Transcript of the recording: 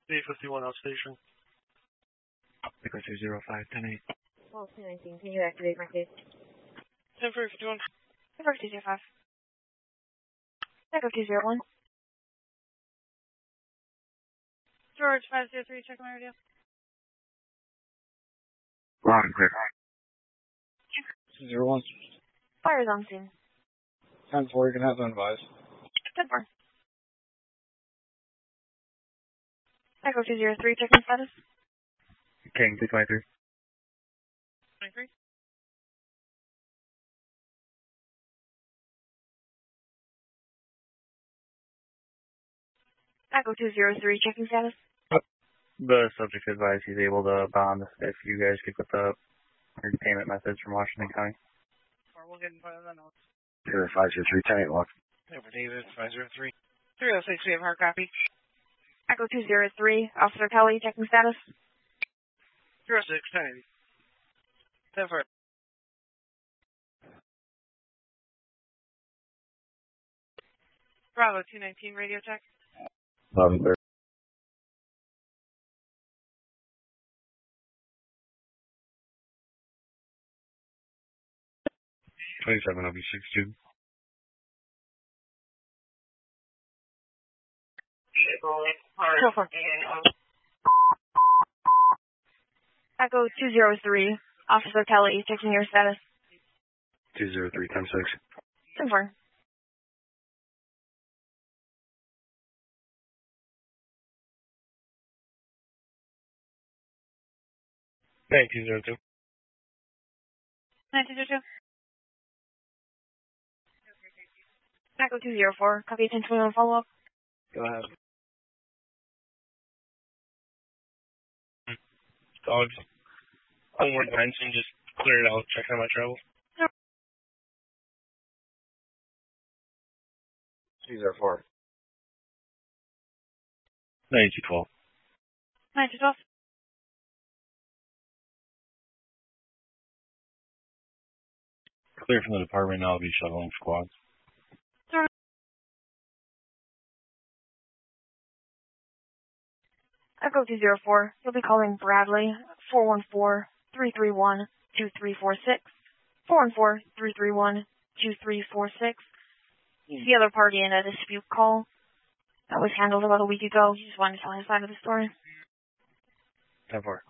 B51 outstation. Echo 205, 10-8. Well, 219, can you activate my case? 10-451. Echo 205. Echo 201. George 503, check my radio. Loud and clear. 201. Fire is on scene. 10-4, you can have unadvised. 10-4. Echo 203, checking status. King 223. 23. Echo 203, checking status. The subject advised he's able to bond if you guys could put the payment methods from Washington County. Or we'll get in front of the notes. 503, 10-8, lock. Over David, 503. 306, we have hard copy. Echo 203, Officer Kelly, checking status. 306, 10-8. 10-4. Bravo 219, radio check. 11-30. 27, I'll be 62. Echo 203, Officer Kelly, checking your status. 203, 10-6. 10-4. Hey, 202. 922. Echo 204, copy 1021 follow-up. Go ahead. Dogs. Homeward Benson, just cleared out, checking on my travel. 204. 9212. 9212. Clear from the department, now I'll be shuttling squads. Echo 204, you'll be calling Bradley, 414-331-2346. 414-331-2346. He's the other party in a dispute call that was handled about a week ago. He just wanted to tell his side of the story. 10-4.